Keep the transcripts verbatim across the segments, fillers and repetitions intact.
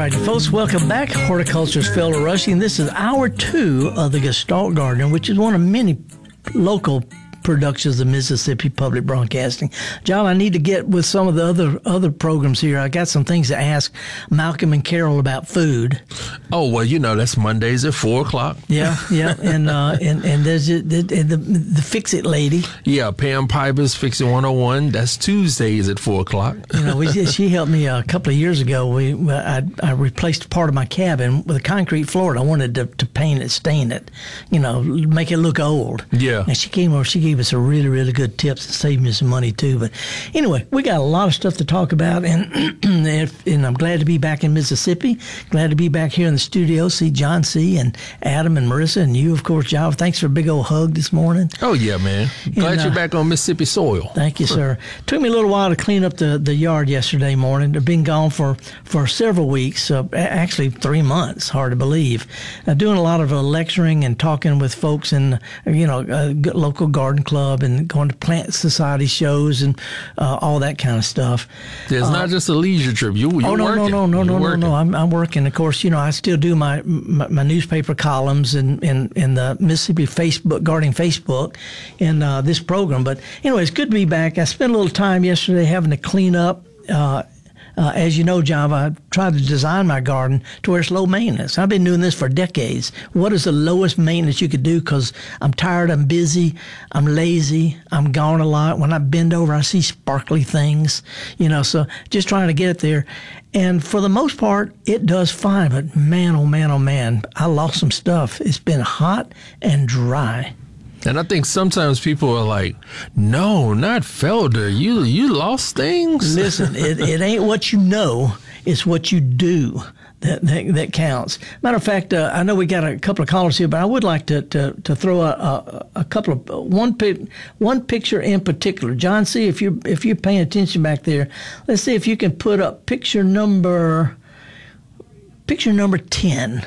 right, folks, welcome back. Horticulturist Felder Rushing. This is hour two of the Gestalt Gardener, which is one of many local productions of Mississippi Public Broadcasting. John, I need to get with some of the other other programs here. I got some things to ask Malcolm and Carol about food. Oh, well, you know, that's Mondays at four o'clock. Yeah, yeah. And uh, and, and there's the, the, the, the Fix It lady. Yeah, Pam Piper's Fix It one oh one. That's Tuesdays at four o'clock. You know, we, she helped me a couple of years ago. We I, I replaced part of my cabin with a concrete floor. And I wanted to, to paint it, stain it, you know, make it look old. Yeah. And she came over, she gave us a really, really good tips and saved me some money too. But anyway, we got a lot of stuff to talk about, and if, and I'm glad to be back in Mississippi. Glad to be back here in the studio. See John C. and Adam and Marissa and you, of course, John. Thanks for a big old hug this morning. Oh yeah, man. Glad and, uh, you're back on Mississippi soil. Thank you, sir. Took me a little while to clean up the, the yard yesterday morning. I've been gone for, for several weeks, uh, actually three months. Hard to believe. Uh, doing a lot of uh, lecturing and talking with folks in, you know, a local garden club, and going to plant society shows and uh, all that kind of stuff. It's uh, not just a leisure trip. You, you're oh no, working. no, no, no, you're no, working. no, no. I'm, I'm working. Of course, you know, I still do my my, my newspaper columns and in, in, in the Mississippi Facebook Gardening Facebook and uh, this program. But anyway, it's good to be back. I spent a little time yesterday having to clean up. Uh, Uh, as you know, John, I tried to design my garden to where it's low maintenance. I've been doing this for decades. What is the lowest maintenance you could do? Because I'm tired, I'm busy, I'm lazy, I'm gone a lot. When I bend over, I see sparkly things, you know, so just trying to get it there. And for the most part, it does fine. But man, oh man, oh man, I lost some stuff. It's been hot and dry. And I think sometimes people are like, no, not Felder. You you lost things? Listen, it, it ain't what you know, it's what you do that that, that counts. Matter of fact, uh, I know we got a couple of callers here, but I would like to to, to throw a, a, a couple of, one, one picture in particular. John C., if you're, if you're paying attention back there, let's see if you can put up picture number, picture number ten.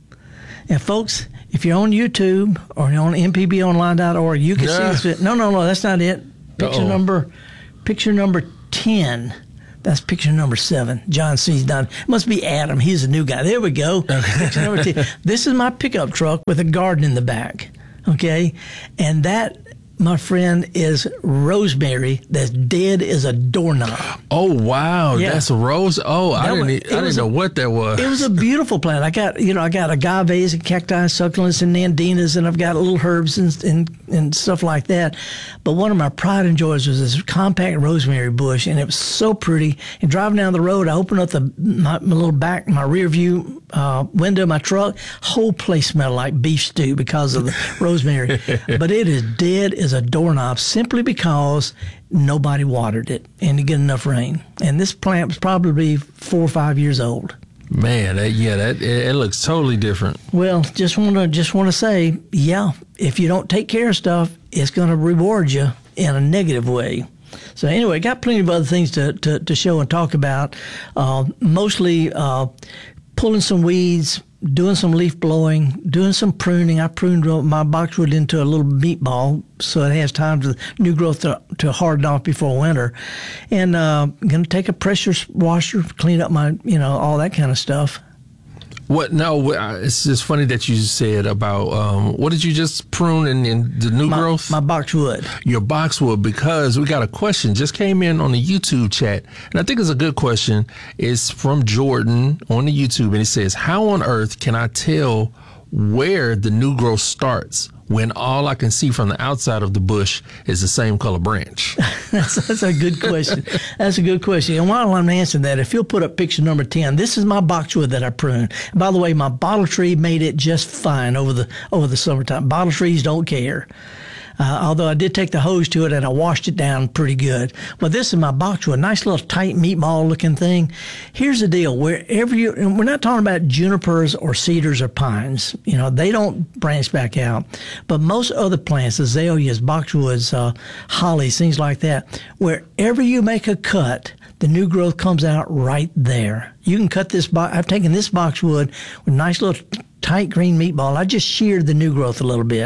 And folks, if you're on YouTube or you're on M P B online dot org, you can yeah. see this. No, no, no, that's not it. Picture Uh-oh. number, picture number ten. That's picture number seven. John C's done. It must be Adam. He's a new guy. There we go. Okay. Picture number ten. This is my pickup truck with a garden in the back. Okay, and that, my friend, is rosemary that's dead as a doorknob. Oh wow, yeah. That's rose. Oh, that I didn't. Was, I didn't know a, what that was. It was a beautiful plant. I got, you know, I got agaves and cacti, succulents and nandinas, and I've got little herbs and, and and stuff like that. But one of my pride and joys was this compact rosemary bush, and it was so pretty. And driving down the road, I opened up the my, my little back, my rear view uh, window of my truck. Whole place smelled like beef stew because of the rosemary. But it is dead as a doorknob simply because nobody watered it and to get enough rain. And this plant was probably four or five years old. Man, that, yeah, that it, it looks totally different. Well, just want to just want to say, yeah, if you don't take care of stuff, it's going to reward you in a negative way. So anyway, got plenty of other things to to, to show and talk about. Uh, mostly uh, pulling some weeds, doing some leaf blowing, doing some pruning. I pruned my boxwood into a little meatball so it has time for new growth to, to harden off before winter. And uh, I'm going to take a pressure washer, clean up my, you know, all that kind of stuff. What? No, it's just funny that you said about, um, what did you just prune in, in the new my, growth? My boxwood. Your boxwood, because we got a question just came in on the YouTube chat, and I think it's a good question. It's from Jordan on the YouTube, and it says, how on earth can I tell where the new growth starts when all I can see from the outside of the bush is the same color branch? that's, that's a good question. That's a good question. And while I'm answering that, if you'll put up picture number ten, this is my boxwood that I pruned. And by the way, my bottle tree made it just fine over the over the summertime. Bottle trees don't care. Uh, although I did take the hose to it and I washed it down pretty good. But this is my boxwood, nice little tight meatball looking thing. Here's the deal. Wherever you, and we're not talking about junipers or cedars or pines. You know, they don't branch back out. But most other plants, azaleas, boxwoods, uh, hollies, things like that, wherever you make a cut, the new growth comes out right there. You can cut this box. I've taken this boxwood with a nice little tight green meatball. I just sheared the new growth a little bit.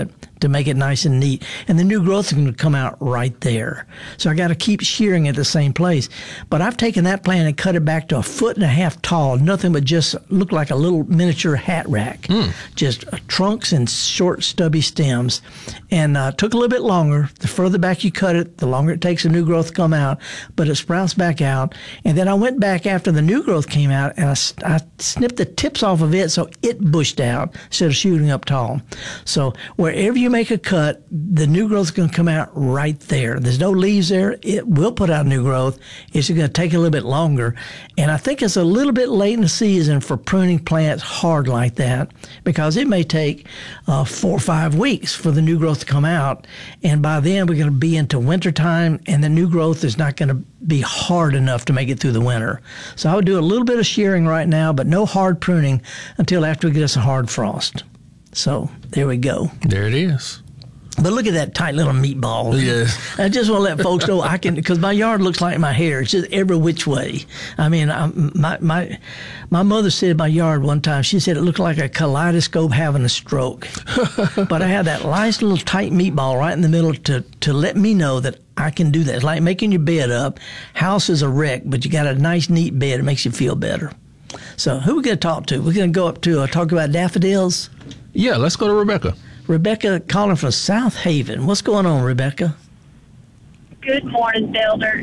to make it nice and neat. And the new growth is going to come out right there. So I got to keep shearing at the same place. But I've taken that plant and cut it back to a foot and a half tall, nothing but just look like a little miniature hat rack. Mm. Just uh, trunks and short, stubby stems. And uh, took a little bit longer. The further back you cut it, the longer it takes the new growth to come out. But it sprouts back out. And then I went back after the new growth came out, and I, I snipped the tips off of it so it bushed out instead of shooting up tall. So wherever you make a cut, the new growth is going to come out right there. There's no leaves there. It will put out new growth. It's going to take a little bit longer. And I think it's a little bit late in the season for pruning plants hard like that, because it may take uh, four or five weeks for the new growth to come out. And by then we're going to be into wintertime, and the new growth is not going to be hard enough to make it through the winter. So I would do a little bit of shearing right now, but no hard pruning until after we get us a hard frost. So there we go. There it is. But look at that tight little meatball. Yeah. I just want to let folks know I can, because my yard looks like my hair. It's just every which way. I mean, I, my my my mother said my yard one time, she said it looked like a kaleidoscope having a stroke. But I had that nice little tight meatball right in the middle to, to let me know that I can do that. It's like making your bed up. House is a wreck, but you got a nice, neat bed. It makes you feel better. So who are we going to talk to? We're going to go up to uh, talk about daffodils. Yeah, let's go to Rebecca. Rebecca calling from South Haven. What's going on, Rebecca? Good morning, Builder.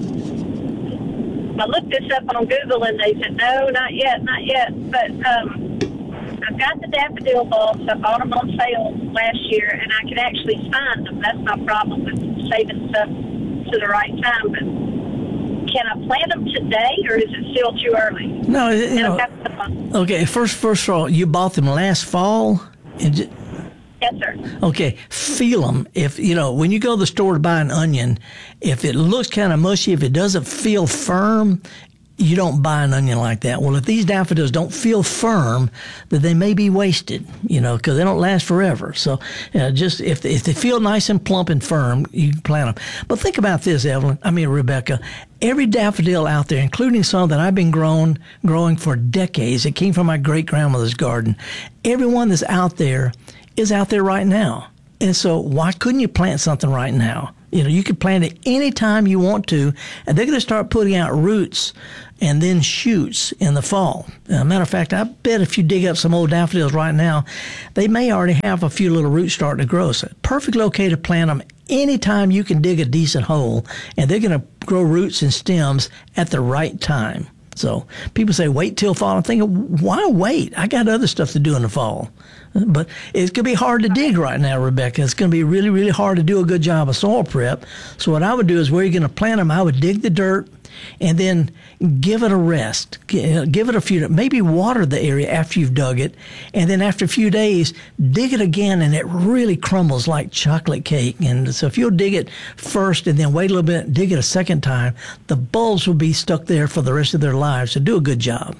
I looked this up on Google, and they said, no, not yet, not yet. But um, I've got the daffodil bulbs. I bought them on sale last year, and I can actually find them. That's my problem with saving stuff to the right time. But can I plant them today, or is it still too early? No, you know, okay, first, first of all, you bought them last fall? And just, yes, sir. Okay, feel them. If, you know, when you go to the store to buy an onion, if it looks kind of mushy, if it doesn't feel firm, you don't buy an onion like that. Well, if these daffodils don't feel firm, then they may be wasted, you know, because they don't last forever. So uh, just if they, if they feel nice and plump and firm, you can plant them. But think about this, Evelyn, I mean, Rebecca, every daffodil out there, including some that I've been growing, growing for decades, it came from my great-grandmother's garden, every one that's out there is out there right now. And so why couldn't you plant something right now? You know, you could plant it anytime you want to, and they're going to start putting out roots and then shoots in the fall. As a matter of fact, I bet if you dig up some old daffodils right now, they may already have a few little roots starting to grow. So perfect located to plant them anytime you can dig a decent hole, and they're going to grow roots and stems at the right time. So people say, wait till fall. I'm thinking, why wait? I got other stuff to do in the fall. But it's going to be hard to dig right now, Rebecca. It's going to be really, really hard to do a good job of soil prep. So what I would do is where you're going to plant them, I would dig the dirt and then give it a rest. Give it a few, maybe water the area after you've dug it. And then after a few days, dig it again, and it really crumbles like chocolate cake. And so if you'll dig it first and then wait a little bit, dig it a second time, the bulbs will be stuck there for the rest of their lives. So do a good job.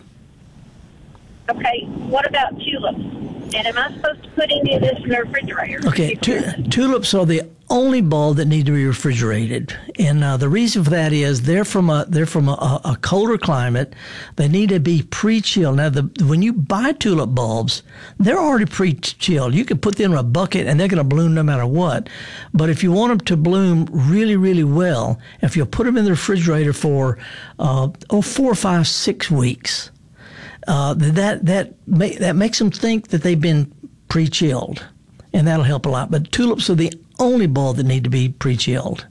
Okay, what about tulips? And am I supposed to put any of this in the refrigerator? Okay, tu- tulips are the only bulb that need to be refrigerated, and uh, the reason for that is they're from a they're from a, a colder climate. They need to be pre-chilled. Now, the, when you buy tulip bulbs, they're already pre-chilled. You can put them in a bucket, and they're going to bloom no matter what. But if you want them to bloom really, really well, if you put them in the refrigerator for uh, oh four, five, six weeks. Uh, that that ma- that makes them think that they've been pre-chilled, and that'll help a lot. But tulips are the only bulb that need to be pre-chilled.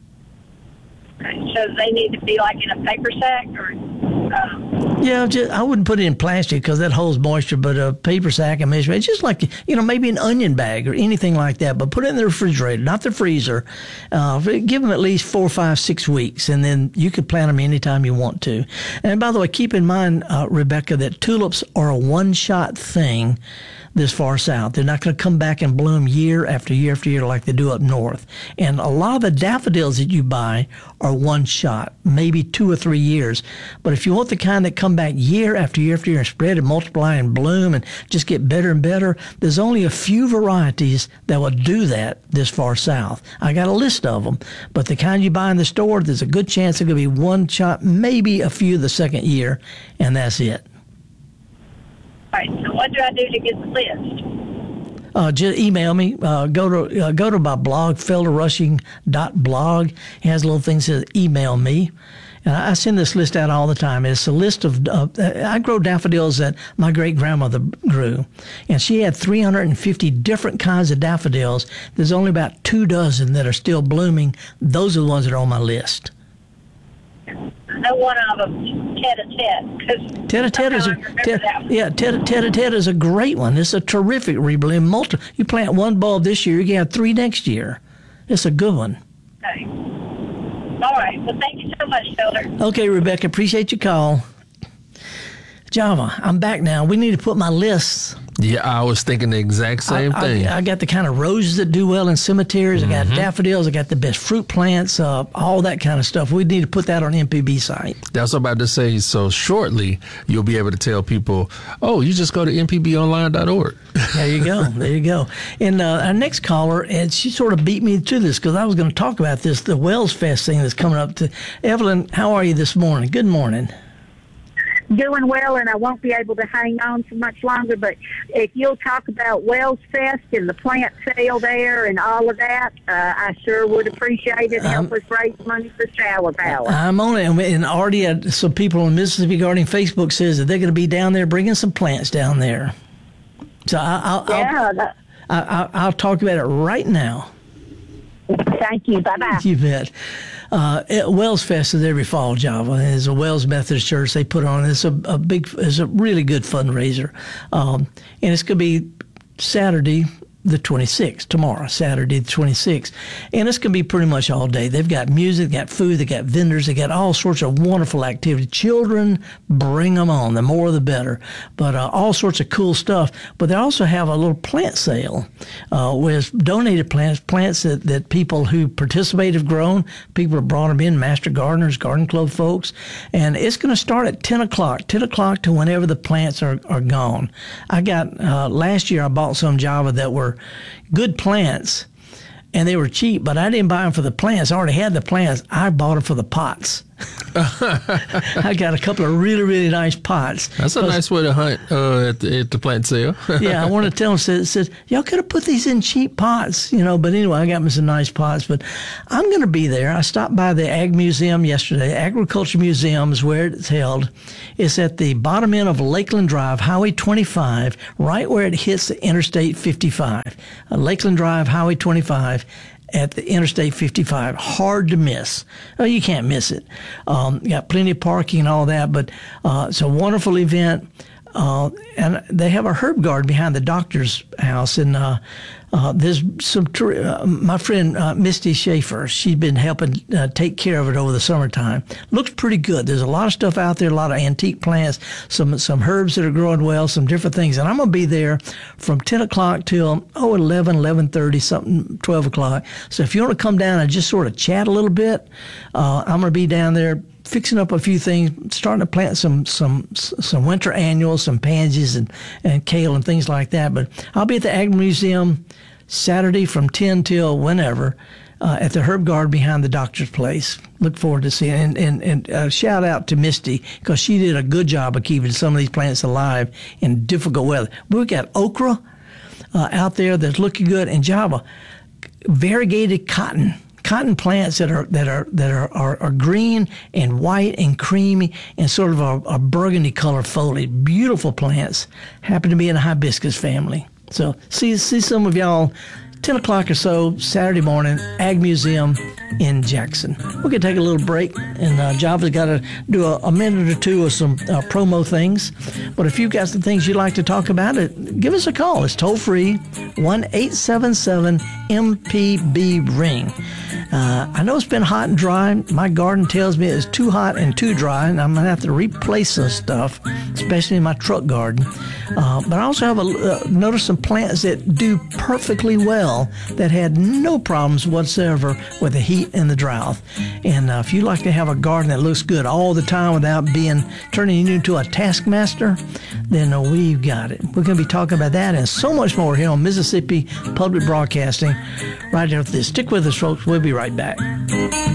Okay, so they need to be like in a paper sack, or um... yeah, just, I wouldn't put it in plastic because that holds moisture. But a paper sack and measure, it's just like, you know, maybe an onion bag or anything like that. But put it in the refrigerator, not the freezer. Uh, give them at least four, five, six weeks, and then you can plant them anytime you want to. And by the way, keep in mind, uh, Rebecca, that tulips are a one-shot thing this far south. They're not going to come back and bloom year after year after year like they do up north. And a lot of the daffodils that you buy are one shot, maybe two or three years. But if you want the kind that come back year after year after year and spread and multiply and bloom and just get better and better, there's only a few varieties that will do that this far south. I got a list of them, but the kind you buy in the store, there's a good chance they're going to be one shot, maybe a few the second year, and that's it. All right, so what do I do to get the list? uh, just email me. Uh, go to uh, go to my blog, felder rushing dot blog. It has a little thing that says email me. And I send this list out all the time. It's a list of, uh, I grow daffodils that my great-grandmother grew. And she had three hundred fifty different kinds of daffodils. There's only about two dozen that are still blooming. Those are the ones that are on my list. I know one of them, tete-a-tete. Tete-a-tete is a, te- yeah, tete-a-tete is a great one. It's a terrific rebloom. Multi- you plant one bulb this year, you can have three next year. It's a good one. Okay. All right. Well, thank you so much, Felder. Okay, Rebecca, appreciate your call. Java, I'm back now. We need to put my lists. Yeah, I was thinking the exact same I, thing. I, I got the kind of roses that do well in cemeteries. Mm-hmm. I got daffodils. I got the best fruit plants, uh, all that kind of stuff. We need to put that on M P B site. That's what I'm about to say. So shortly, you'll be able to tell people, oh, you just go to m p b online dot org. There you go. There you go. And uh, our next caller, and she sort of beat me to this because I was going to talk about this, the Wells Fest thing that's coming up. To Evelyn, how are you this morning? Good morning. Doing well, and I won't be able to hang on for much longer, but if you'll talk about Wells Fest and the plant sale there and all of that, uh, I sure would appreciate it. Help us raise money for Shower Power. I'm on it, and already uh, some people on Mississippi Gardening Facebook says that they're going to be down there bringing some plants down there. So I, I'll, yeah, I'll, that, I, I, I'll talk about it right now. Thank you. Bye-bye. You bet. Uh, it, Wells Fest is every fall, Java. It's a Wells Methodist Church. They put on. It's a, a big. It's a really good fundraiser, um, and it's going to be Saturday the twenty-sixth, tomorrow, Saturday the twenty-sixth. And it's going to be pretty much all day. They've got music, they got food, they got vendors, they got all sorts of wonderful activity. Children, bring them on. The more the better. But uh, all sorts of cool stuff. But they also have a little plant sale uh, with donated plants, plants that, that people who participate have grown. People have brought them in, master gardeners, garden club folks. And it's going to start at ten o'clock, ten o'clock to whenever the plants are, are gone. I got, uh, last year I bought some Java that were good plants, and they were cheap, but I didn't buy them for the plants. I already had the plants. I bought them for the pots. I got a couple of really, really nice pots. That's a nice way to hunt uh, at, the, at the plant sale. Yeah, I want to tell them, says, says, y'all could have put these in cheap pots, you know, but anyway, I got me some nice pots. But I'm going to be there. I stopped by the Ag Museum yesterday. Agriculture Museum is where it's held. It's at the bottom end of Lakeland Drive, Highway twenty-five, right where it hits the Interstate fifty-five. Uh, Lakeland Drive, Highway twenty-five. At the Interstate fifty-five, hard to miss. Oh, you can't miss it. Um, you got plenty of parking and all that, but uh, it's a wonderful event. Uh, and they have a herb garden behind the doctor's house. And uh, uh, there's some, uh, my friend uh, Misty Schaefer, she's been helping uh, take care of it over the summertime. Looks pretty good. There's a lot of stuff out there, a lot of antique plants, some some herbs that are growing well, some different things. And I'm going to be there from ten o'clock till, oh, eleven, eleven thirty, something, twelve o'clock. So if you want to come down and just sort of chat a little bit, uh, I'm going to be down there fixing up a few things, starting to plant some some some winter annuals, some pansies and, and kale and things like that. But I'll be at the Ag Museum Saturday from ten till whenever uh, at the herb garden behind the doctor's place. Look forward to seeing it. And, and, and uh, shout out to Misty because she did a good job of keeping some of these plants alive in difficult weather. We've got okra uh, out there that's looking good, and Java, variegated cotton. Cotton plants that are that are that are, are, are green and white and creamy and sort of a, a burgundy color foliage. Beautiful plants. Happen to be in a hibiscus family. So see see some of y'all ten o'clock or so Saturday morning, Ag Museum in Jackson. We're going to take a little break, and uh, Java's got to do a, a minute or two of some uh, promo things. But if you've got some things you'd like to talk about, it give us a call. It's toll free, one eight seven seven M P B ring. Uh, I know it's been hot and dry. My garden tells me it's too hot and too dry, and I'm going to have to replace some stuff, especially in my truck garden. Uh, but I also have a, uh, noticed some plants that do perfectly well that had no problems whatsoever with the heat and the drought. And uh, if you like to have a garden that looks good all the time without being turning you into a taskmaster, then uh, we've got it. We're going to be talking about that and so much more here on Mississippi Public Broadcasting right after this. Stick with us, folks. We'll be right back.